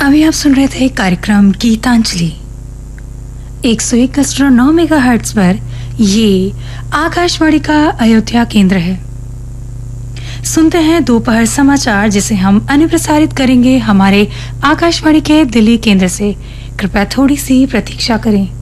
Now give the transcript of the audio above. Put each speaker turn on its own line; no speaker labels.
अभी आप सुन रहे थे कार्यक्रम गीतांजलि 101.9 मेगाहर्ट्ज पर। ये आकाशवाणी का अयोध्या केंद्र है। सुनते हैं दोपहर समाचार, जिसे हम अनुप्रसारित करेंगे हमारे आकाशवाणी के दिल्ली केंद्र से। कृपया थोड़ी सी प्रतीक्षा करें।